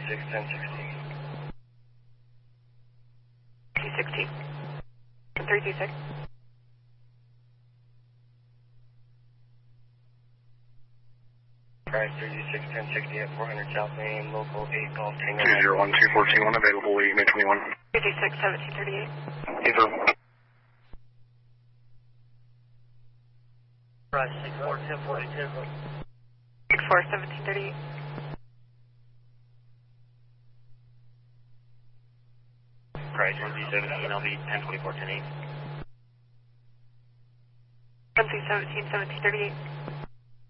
216. 326. Price 361060 at 400 South Main, local 8 Golf Tango. 201-214-1 available, May 21. 226, 1738. Info. Price 641042. 64, 1738. Price 1C17, I'll be 1024, 10-8. 1C17, 1738.